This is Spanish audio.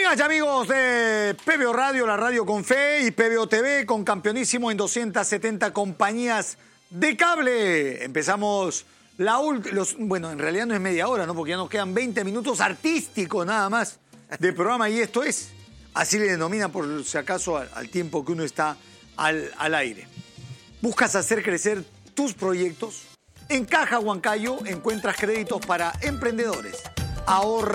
Amigas y amigos de PBO Radio, la radio con fe, y PBO TV con Campeonísimo en 270 compañías de cable. Empezamos bueno, en realidad no es media hora, ¿no? Porque ya nos quedan 20 minutos artísticos nada más de programa, y esto es, así le denominan por si acaso al tiempo que uno está al aire. ¿Buscas hacer crecer tus proyectos? En Caja Huancayo encuentras créditos para emprendedores. Ahorra